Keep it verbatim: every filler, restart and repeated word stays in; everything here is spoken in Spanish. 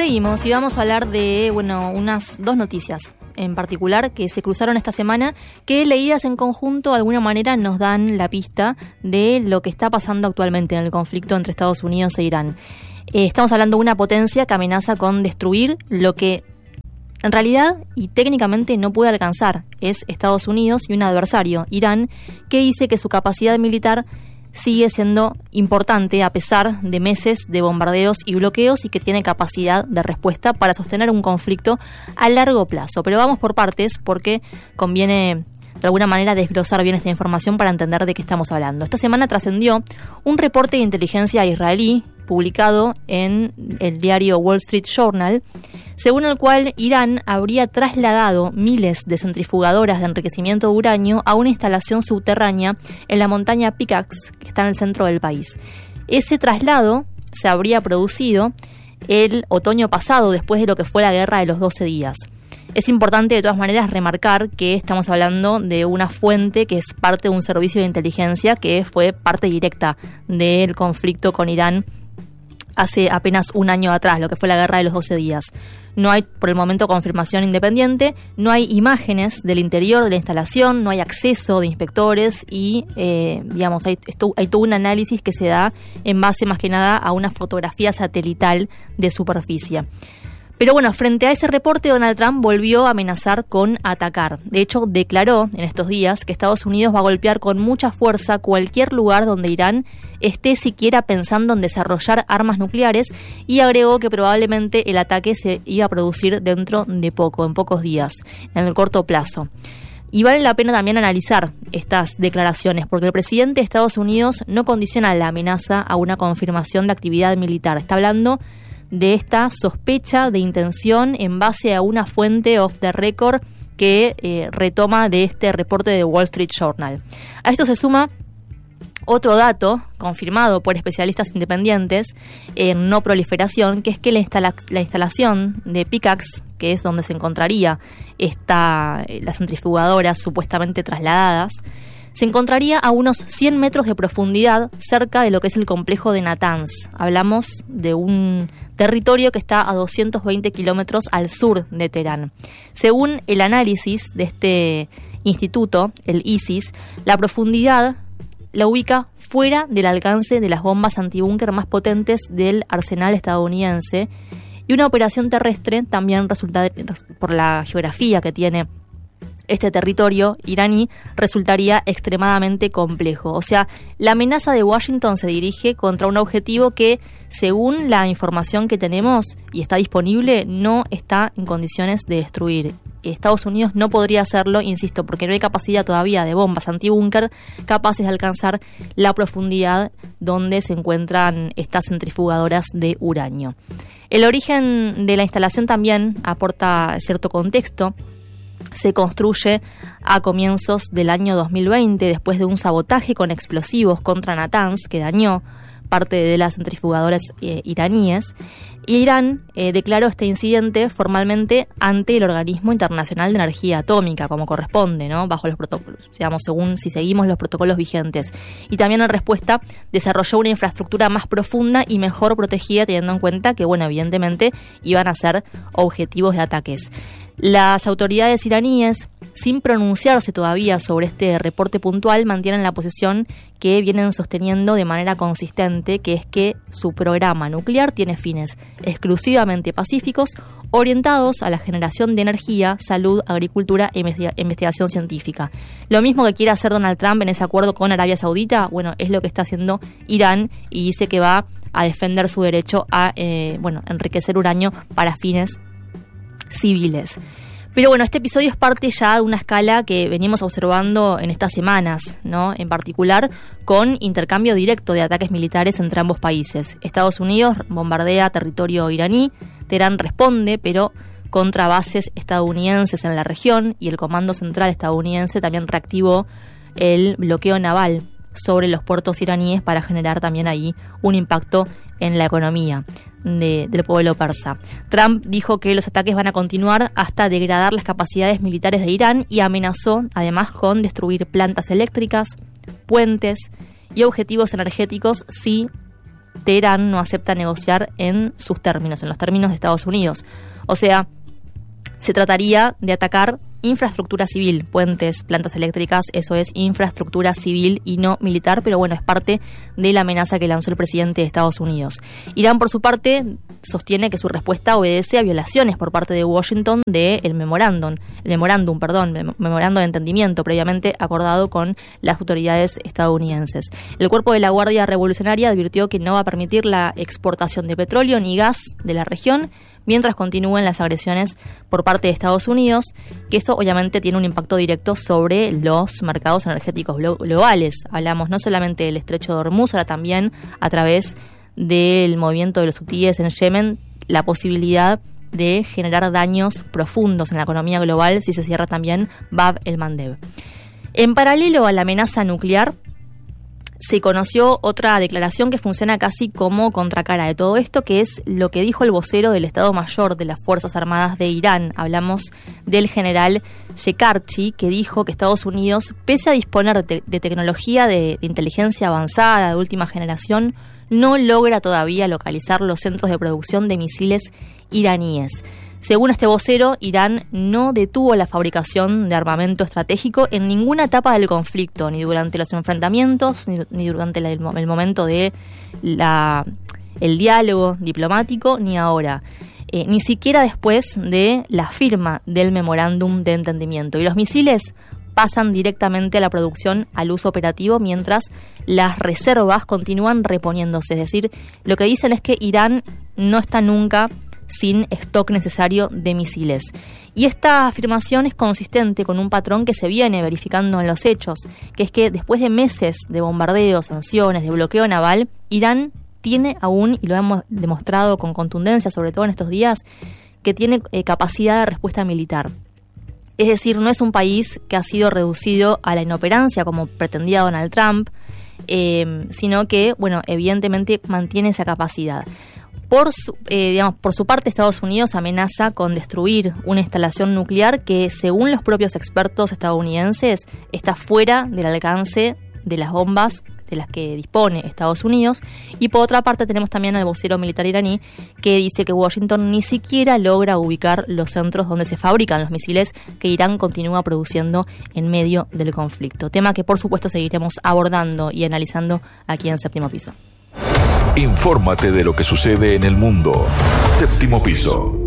Seguimos y vamos a hablar de, bueno, unas dos noticias en particular que se cruzaron esta semana, que leídas en conjunto de alguna manera nos dan la pista de lo que está pasando actualmente en el conflicto entre Estados Unidos e Irán. Eh, estamos hablando de una potencia que amenaza con destruir lo que en realidad y técnicamente no puede alcanzar. Es Estados Unidos y un adversario, Irán, que dice que su capacidad militar sigue siendo importante a pesar de meses de bombardeos y bloqueos y que tiene capacidad de respuesta para sostener un conflicto a largo plazo. Pero vamos por partes porque conviene de alguna manera desglosar bien esta información para entender de qué estamos hablando. Esta semana trascendió un reporte de inteligencia israelí publicado en el diario Wall Street Journal, según el cual Irán habría trasladado miles de centrifugadoras de enriquecimiento de uranio a una instalación subterránea en la montaña Pickaxe, que está en el centro del país. Ese traslado se habría producido el otoño pasado, después de lo que fue la guerra de los doce días. Es importante de todas maneras remarcar que estamos hablando de una fuente que es parte de un servicio de inteligencia que fue parte directa del conflicto con Irán hace apenas un año atrás, lo que fue la guerra de los doce días. No hay por el momento confirmación independiente, no hay imágenes del interior de la instalación, no hay acceso de inspectores y, eh, digamos, hay, esto, hay todo un análisis que se da en base más que nada a una fotografía satelital de superficie. Pero bueno, frente a ese reporte, Donald Trump volvió a amenazar con atacar. De hecho, declaró en estos días que Estados Unidos va a golpear con mucha fuerza cualquier lugar donde Irán esté siquiera pensando en desarrollar armas nucleares y agregó que probablemente el ataque se iba a producir dentro de poco, en pocos días, en el corto plazo. Y vale la pena también analizar estas declaraciones, porque el presidente de Estados Unidos no condiciona la amenaza a una confirmación de actividad militar. Está hablando de esta sospecha de intención en base a una fuente off the record que eh, retoma de este reporte de Wall Street Journal. A esto se suma otro dato confirmado por especialistas independientes en no proliferación, que es que la, instala- la instalación de Pickaxe, que es donde se encontraría esta, las centrifugadoras supuestamente trasladadas, se encontraría a unos cien metros de profundidad cerca de lo que es el complejo de Natanz. Hablamos de un territorio que está a doscientos veinte kilómetros al sur de Teherán. Según el análisis de este instituto, el ISIS, la profundidad la ubica fuera del alcance de las bombas antibúnker más potentes del arsenal estadounidense, y una operación terrestre también resulta, por la geografía que tiene este territorio iraní, resultaría extremadamente complejo. O sea, la amenaza de Washington se dirige contra un objetivo que, según la información que tenemos y está disponible, no está en condiciones de destruir. Estados Unidos no podría hacerlo, insisto, porque no hay capacidad todavía de bombas antibúnker capaces de alcanzar la profundidad donde se encuentran estas centrifugadoras de uranio. El origen de la instalación también aporta cierto contexto. Se construye a comienzos del año dos mil veinte, después de un sabotaje con explosivos contra Natanz, que dañó parte de las centrifugadoras eh, iraníes. Y Irán eh, declaró este incidente formalmente ante el Organismo Internacional de Energía Atómica, como corresponde, ¿no? Bajo los protocolos, digamos, según si seguimos los protocolos vigentes. Y también en respuesta desarrolló una infraestructura más profunda y mejor protegida, teniendo en cuenta que, bueno, evidentemente iban a ser objetivos de ataques. Las autoridades iraníes, sin pronunciarse todavía sobre este reporte puntual, mantienen la posición que vienen sosteniendo de manera consistente, que es que su programa nuclear tiene fines exclusivamente pacíficos, orientados a la generación de energía, salud, agricultura e investigación científica. Lo mismo que quiere hacer Donald Trump en ese acuerdo con Arabia Saudita, bueno, es lo que está haciendo Irán, y dice que va a defender su derecho a eh, bueno, enriquecer uranio para fines civiles. Pero bueno, este episodio es parte ya de una escala que venimos observando en estas semanas, ¿no? En particular con intercambio directo de ataques militares entre ambos países. Estados Unidos bombardea territorio iraní, Teherán responde, pero contra bases estadounidenses en la región, y el Comando Central estadounidense también reactivó el bloqueo naval sobre los puertos iraníes para generar también ahí un impacto en la economía de, del pueblo persa. Trump dijo que los ataques van a continuar hasta degradar las capacidades militares de Irán y amenazó además con destruir plantas eléctricas, puentes y objetivos energéticos si Teherán no acepta negociar en sus términos, en los términos de Estados Unidos. O sea, se trataría de atacar infraestructura civil, puentes, plantas eléctricas, eso es infraestructura civil y no militar, pero bueno, es parte de la amenaza que lanzó el presidente de Estados Unidos. Irán, por su parte, sostiene que su respuesta obedece a violaciones por parte de Washington del memorándum, el memorándum, perdón, el memorándum de entendimiento previamente acordado con las autoridades estadounidenses. El cuerpo de la Guardia Revolucionaria advirtió que no va a permitir la exportación de petróleo ni gas de la región mientras continúen las agresiones por parte de Estados Unidos, que esto obviamente tiene un impacto directo sobre los mercados energéticos globales. Hablamos no solamente del estrecho de Hormuz, ahora también a través del movimiento de los hutíes en Yemen, la posibilidad de generar daños profundos en la economía global si se cierra también Bab el-Mandeb. En paralelo a la amenaza nuclear, se conoció otra declaración que funciona casi como contracara de todo esto, que es lo que dijo el vocero del Estado Mayor de las Fuerzas Armadas de Irán. Hablamos del general Shekarchi, que dijo que Estados Unidos, pese a disponer de, te- de tecnología de, de inteligencia avanzada de última generación, no logra todavía localizar los centros de producción de misiles iraníes. Según este vocero, Irán no detuvo la fabricación de armamento estratégico en ninguna etapa del conflicto, ni durante los enfrentamientos, ni, ni durante la, el, el momento de la, el diálogo diplomático, ni ahora. Eh, ni siquiera después de la firma del memorándum de entendimiento. Y los misiles pasan directamente a la producción, al uso operativo, mientras las reservas continúan reponiéndose. Es decir, lo que dicen es que Irán no está nunca sin stock necesario de misiles. Y esta afirmación es consistente con un patrón que se viene verificando en los hechos, que es que después de meses de bombardeos, sanciones, de bloqueo naval, Irán tiene aún, y lo hemos demostrado con contundencia, sobre todo en estos días, que tiene eh, capacidad de respuesta militar. Es decir, no es un país que ha sido reducido a la inoperancia como pretendía Donald Trump, eh, sino que, bueno, evidentemente mantiene esa capacidad. Por su, eh, digamos, por su parte, Estados Unidos amenaza con destruir una instalación nuclear que, según los propios expertos estadounidenses, está fuera del alcance de las bombas de las que dispone Estados Unidos. Y por otra parte tenemos también al vocero militar iraní que dice que Washington ni siquiera logra ubicar los centros donde se fabrican los misiles que Irán continúa produciendo en medio del conflicto. Tema que por supuesto seguiremos abordando y analizando aquí en Séptimo Piso. Infórmate de lo que sucede en el mundo. Séptimo Piso.